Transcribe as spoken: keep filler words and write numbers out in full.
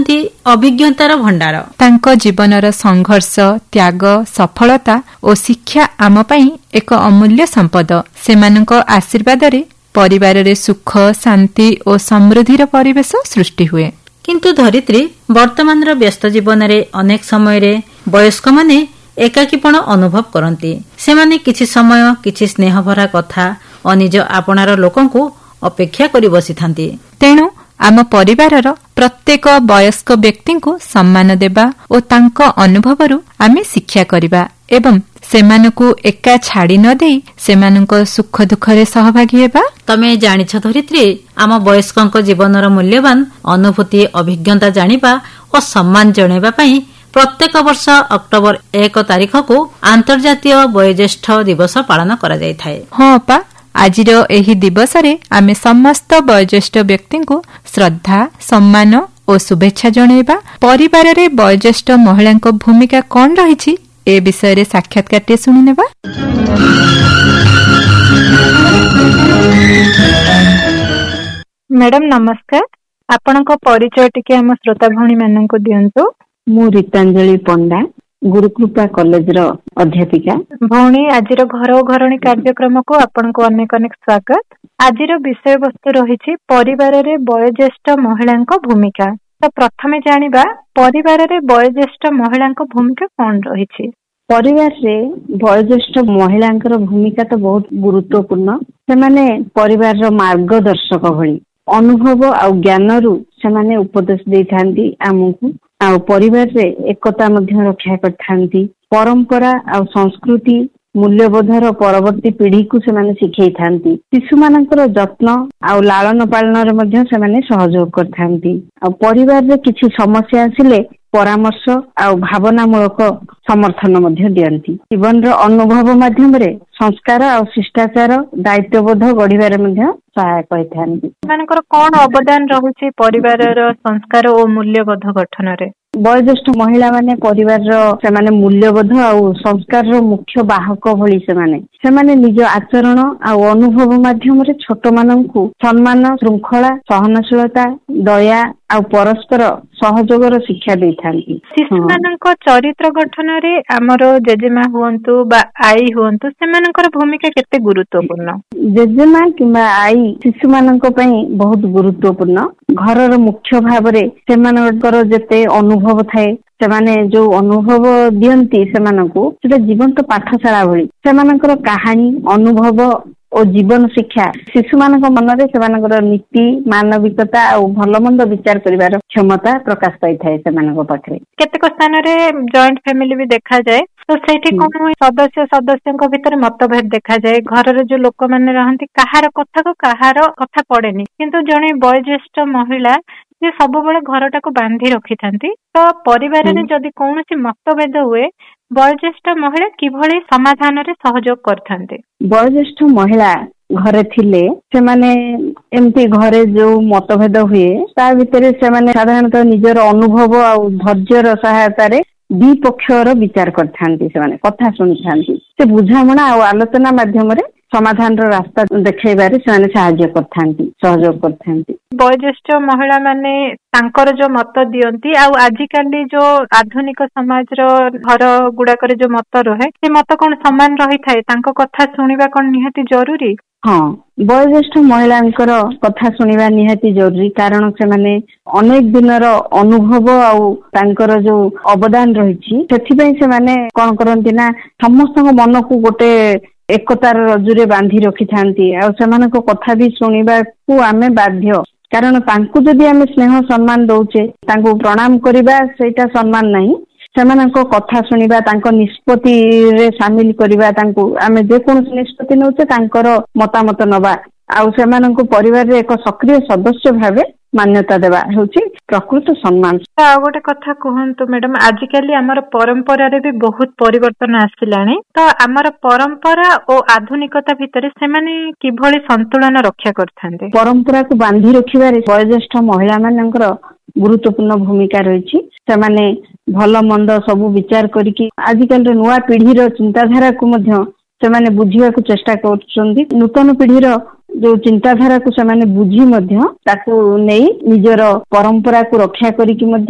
ଅଭିଜ୍ଞତାର ଭଣ୍ଡାର। ତାଙ୍କ ଜୀବନର ସଂଘର୍ଷ, ତ୍ୟାଗ, ସଫଳତା ଓ ଶିକ୍ଷା ଆମ ପାଇଁ ଏକ ଅମୂଲ୍ୟ ସମ୍ପଦ। ସେମାନଙ୍କ ଆଶୀର୍ବାଦରେ ପରିବାରରେ ସୁଖ, ଶାନ୍ତି ଓ ସମୃଦ୍ଧିର ପରିବେଶ ସୃଷ୍ଟି ହୁଏ। କିନ୍ତୁ ଧରିତ୍ରୀ, ବର୍ତ୍ତମାନର ବ୍ୟସ୍ତ ଜୀବନରେ ଅନେକ ସମୟରେ ବୟସ୍କମାନେ ଏକାକୀପଣ ଅନୁଭବ କରନ୍ତି। ସେମାନେ କିଛି ସମୟ କିଛି ସ୍ନେହଭରା କଥା ଓ ନିଜ ଆପଣାର ଲୋକଙ୍କୁ ଅପେକ୍ଷା କରି ବସିଥାନ୍ତି। ତେଣୁ ଆମ ପରିବାରର ପ୍ରତ୍ୟେକ ବୟସ୍କ ବ୍ୟକ୍ତିଙ୍କୁ ସମ୍ମାନ ଦେବା ଓ ତାଙ୍କ ଅନୁଭବରୁ ଆମେ ଶିକ୍ଷା କରିବା ଏବଂ ସେମାନଙ୍କୁ ଏକା ଛାଡ଼ି ନ ଦେଇ ସେମାନଙ୍କ ସୁଖ ଦୁଃଖରେ ସହଭାଗୀ ହେବା। ତମେ ଜାଣିଛ ଧରିତ୍ରୀ, ଆମ ବୟସ୍କଙ୍କ ଜୀବନର ମୂଲ୍ୟବାନ ଅନୁଭୂତି, ଅଭିଜ୍ଞତା ଜାଣିବା ଓ ସମ୍ମାନ ଜଣାଇବା ପାଇଁ ପ୍ରତ୍ୟେକ ବର୍ଷ ଅକ୍ଟୋବର ଏକ ତାରିଖକୁ ଆନ୍ତର୍ଜାତୀୟ ବୟୋଜ୍ୟେଷ୍ଠ ଦିବସ ପାଳନ କରାଯାଇଥାଏ। ହଁ ଅପା, ଆଜିର ଏହି ଦିବସରେ ଆମେ ସମସ୍ତ ବୟୋଜ୍ୟେଷ୍ଠ ବ୍ୟକ୍ତିଙ୍କୁ ଶ୍ରଦ୍ଧା, ସମ୍ମାନ ଓ ଶୁଭେଚ୍ଛା ଜଣାଇବା। ପରିବାରରେ ବୟୋଜ୍ୟେଷ୍ଠ ମହିଳାଙ୍କ ଭୂମିକା କଣ ରହିଛି ଏ ବିଷୟରେ ସାକ୍ଷାତକାରଟିଏ ଶୁଣିନେବା। ମ୍ୟାଡାମ ନମସ୍କାର, ଆପଣଙ୍କ ପରିଚୟ ଟିକେ ଆମ ଶ୍ରୋତା ଭଉଣୀ ମାନଙ୍କୁ ଦିଅନ୍ତୁ। ମୁଁ ରୀତାଞ୍ଜଳି ପଣ୍ଡା, ଗୁରୁକୃପା କଲେଜର ଅଧ୍ୟାପିକା। ଭଉଣୀ, ଆଜିର ଘର ଓ ଘରଣୀ କାର୍ଯ୍ୟକ୍ରମକୁ ଆପଣଙ୍କୁ ଅନେକ ଅନେକ ସ୍ୱାଗତ। ଆଜିର ବିଷୟବସ୍ତୁ ରହିଛି ପରିବାରରେ ବୟୋଜ୍ୟେଷ୍ଠ ମହିଳାଙ୍କ ଭୂମିକା। ତ ପ୍ରଥମେ ଜାଣିବା, ପରିବାରରେ ବୟୋଜ୍ୟେଷ୍ଠ ମହିଳାଙ୍କ ଭୂମିକା କଣ ରହିଛି? ପରିବାରରେ ବୟୋଜ୍ୟେଷ୍ଠ ମହିଳାଙ୍କର ଭୂମିକା ତ ବହୁତ ଗୁରୁତ୍ୱପୂର୍ଣ୍ଣ। ସେମାନେ ପରିବାରର ମାର୍ଗଦର୍ଶକ ଭଳି ଅନୁଭବ ଆଉ ଜ୍ଞାନରୁ ସେମାନେ ଉପଦେଶ ଦେଇଥାନ୍ତି ଆମକୁ। ଆଉ ପରିବାରରେ ଏକତା ମଧ୍ୟ ରକ୍ଷା କରିଥାନ୍ତି। ପରମ୍ପରା ଆଉ ସଂସ୍କୃତି ମୂଲ୍ୟବୋଧର ପରବର୍ତ୍ତୀ ପିଢିକୁ ସେମାନେ ଶିଖେଇଥାନ୍ତି। ଶିଶୁମାନଙ୍କର ଯତ୍ନ ଆଉ ଲାଳନ ପାଳନରେ ମଧ୍ୟ ସେମାନେ ସହଯୋଗ କରିଥାନ୍ତି। ଆଉ ପରିବାରରେ କିଛି ସମସ୍ୟା ଆସିଲେ ପରାମର୍ଶ ଆଉ ଭାବନାମୂଳକ ସମର୍ଥନ ମଧ୍ୟ ଦିଅନ୍ତି। ଜୀବନର ଅନୁଭବ ମାଧ୍ୟମରେ ସଂସ୍କାର ଆଉ ଶିଷ୍ଟାଚାର, ଦାୟିତ୍ୱବୋଧ ଗଢିବାରେ ମଧ୍ୟ ସହାୟକ ହୋଇଥାନ୍ତି। ସେମାନଙ୍କର କଣ ଅବଦାନ ରହୁଛି ପରିବାରର ସଂସ୍କାର ଓ ମୂଲ୍ୟବୋଧ ଗଠନରେ? ବୟୋଜ୍ୟେଷ୍ଠ ମହିଳା ମାନେ ପରିବାରର ସେମାନେ ମୂଲ୍ୟବୋଧ ଆଉ ସଂସ୍କାରର ମୁଖ୍ୟ ବାହକ ଭଳି ସେମାନେ ସେମାନେ ନିଜ ଆଚରଣ ଆଉ ଅନୁଭବ ମାଧ୍ୟମରେ ଛୋଟ ମାନଙ୍କୁ ସମ୍ମାନ, ଶୃଙ୍ଖଳା, ସହନଶୀଳତା, ଦୟା ଆଉ ପରସ୍ପର ସହଯୋଗର ଶିକ୍ଷା ଦେଇଥାନ୍ତି। ଶିଶୁମାନଙ୍କ ଚରିତ୍ର ଗଠନରେ ଆମର ଜେଜେମା ହୁଅନ୍ତୁ ବା ଆଈ ହୁଅନ୍ତୁ, ସେମାନଙ୍କର ଭୂମିକା କେତେ ଗୁରୁତ୍ୱପୂର୍ଣ୍ଣ? ଜେଜେମା କିମ୍ବା ଆଈ ଶିଶୁମାନଙ୍କ ପାଇଁ ବହୁତ ଗୁରୁତ୍ୱପୂର୍ଣ୍ଣ। ଘରର ମୁଖ୍ୟ ଭାବରେ ସେମାନଙ୍କର ଯେତେ ଅନୁଭବ ଥାଏ, ସେମାନେ ଯୋଉ ଅନୁଭବ ଦିଅନ୍ତି ସେମାନଙ୍କୁ, ସେଟା ଜୀବନ୍ତ ପାଠଶାଳା ଭଳି। ସେମାନଙ୍କର କାହାଣୀ, ଅନୁଭବ ଓ ଜୀବନ ଶିକ୍ଷା ଶିଶୁମାନଙ୍କ ମନରେ ସେମାନଙ୍କର ନୀତି, ମାନବିକତା ଆଉ ଭଲ ମନ୍ଦ ବିଚାର କରିବାର କ୍ଷମତା ପ୍ରକାଶ ପାଇଥାଏ ସେମାନଙ୍କ ପାଖରେ। କେତେକ ସ୍ଥାନରେ ଜଏଣ୍ଟ ଫ୍ୟାମିଲି ବି ଦେଖାଯାଏ, ତ ସେଇଠି କଣ ହୁଏ, ସଦସ୍ୟ ସଦସ୍ୟଙ୍କ ଭିତରେ ମତଭେଦ ଦେଖାଯାଏ। ଘରର ଯୋଉ ଲୋକମାନେ ରହନ୍ତି, କାହାର କଥାକୁ କାହାର କଥା ପଡେନି, କିନ୍ତୁ ଜଣେ ବୟୋଜ୍ୟେଷ୍ଠ ମହିଳା ସେ ସବୁବେଳେ ଘରଟାକୁ ବାନ୍ଧି ରଖିଥାନ୍ତି। ତ ପରିବାରରେ ଯଦି କୌଣସି ମତଭେଦ ହୁଏ, ବୟୋଜ୍ୟେଷ୍ଠ ମହିଳା କିଭଳି ସମାଧାନରେ ସହଯୋଗ କରିଥାନ୍ତି? ବୟୋଜ୍ୟେଷ୍ଠ ମହିଳା ଘରେ ଥିଲେ ସେମାନେ ଏମିତି ଘରେ ଯୋଉ ମତଭେଦ ହୁଏ ତା ଭିତରେ ସେମାନେ ସାଧାରଣତଃ ନିଜର ଅନୁଭବ ଆଉ ଧୈର୍ଯ୍ୟର ସହାୟତାରେ ଦି ପକ୍ଷର ବିଚାର କରିଥାନ୍ତି। ସେମାନେ କଥା ଶୁଣିଥାନ୍ତି। ସେ ବୁଝାମଣା ଆଉ ଆଲୋଚନା ମାଧ୍ୟମରେ ସମାଧାନର ରାସ୍ତା ଦେଖେଇବାରେ ସେମାନେ ସାହାଯ୍ୟ କରିଥାନ୍ତି, ସହଯୋଗ କରିଥାନ୍ତି। ବୟୋଜ୍ୟେଷ୍ଠ ମହିଳା ମାନେ ତାଙ୍କର ଯୋଉ ମତ ଦିଅନ୍ତି, ଆଉ ଆଜିକାଲି ଯୋଉ ଆଧୁନିକ ସମାଜର ଘର ଗୁଡାକରେ ଯୋଉ ମତ ରହେ, ସେ ମତ କଣ ସମାନ ରହିଥାଏ? ତାଙ୍କ କଥା ଶୁଣିବା କଣ ନିହାତି ଜରୁରୀ? ହଁ, ବୟୋଜ୍ୟେଷ୍ଠ ମହିଳାଙ୍କର କଥା ଶୁଣିବା ନିହାତି ଜରୁରୀ, କାରଣ ସେମାନେ ଅନେକ ଦିନର ଅନୁଭବ ଆଉ ତାଙ୍କର ଯୋଉ ଅବଦାନ ରହିଛି, ସେଥିପାଇଁ ସେମାନେ କଣ କରନ୍ତି ନା ସମସ୍ତଙ୍କ ମନକୁ ଗୋଟେ ଏକତାର ରଜୁରେ ବାନ୍ଧି ରଖିଥାନ୍ତି। ଆଉ ସେମାନଙ୍କ କଥା ବି ଶୁଣିବାକୁ ଆମେ ବାଧ୍ୟ, କାରଣ ତାଙ୍କୁ ଯଦି ଆମେ ସ୍ନେହ ସମ୍ମାନ ଦଉଛେ, ତାଙ୍କୁ ପ୍ରଣାମ କରିବା ସେଇଟା ସମ୍ମାନ ନାହିଁ। ସେମାନଙ୍କ କଥା ଶୁଣିବା, ତାଙ୍କ ନିଷ୍ପତ୍ତିରେ ସାମିଲ କରିବା, ତାଙ୍କୁ ଆମେ ଯେକୌଣସି ନିଷ୍ପତ୍ତି ନେଉଛେ ତାଙ୍କର ମତାମତ ନବା, ଆଉ ସେମାନଙ୍କୁ ପରିବାରରେ ଏକ ସକ୍ରିୟ ସଦସ୍ୟ ଭାବେ ମାନ୍ୟତା ଦେବା ହେଉଛି ପ୍ରକୃତ ସମ୍ମାନ। ଆଉ ଗୋଟେ କଥା କୁହନ୍ତୁ ମ୍ୟାଡାମ, ଆଜିକାଲି ଆମର ପରମ୍ପରାରେ ବି ବହୁତ ପରିବର୍ତ୍ତନ ଆସିଲାଣି, ତ ଆମର ପରମ୍ପରା ଓ ଆଧୁନିକତା ଭିତରେ ସେମାନେ କିଭଳି ସନ୍ତୁଳନ ରକ୍ଷା କରିଥାନ୍ତି? ପରମ୍ପରାକୁ ବାନ୍ଧି ରଖିବାରେ ବୟୋଜ୍ୟେଷ୍ଠ ମହିଳା ମାନଙ୍କର ଗୁରୁତ୍ୱପୂର୍ଣ୍ଣ ଭୂମିକା ରହିଛି। ସେମାନେ ଭଲ ମନ୍ଦ ସବୁ ବିଚାର କରିକି ଆଜିକାଲିର ନୂଆ ପିଢିର ଚିନ୍ତାଧାରାକୁ ମଧ୍ୟ ସେମାନେ ବୁଝିବାକୁ ଚେଷ୍ଟା କରୁଛନ୍ତି। ନୂତନ ପିଢିର ଯୋଉ ଚିନ୍ତାଧାରାକୁ ସେମାନେ ବୁଝି ମଧ୍ୟ ତାକୁ ନେଇ ନିଜର ପରମ୍ପରାକୁ ରକ୍ଷା କରିକି ମଧ୍ୟ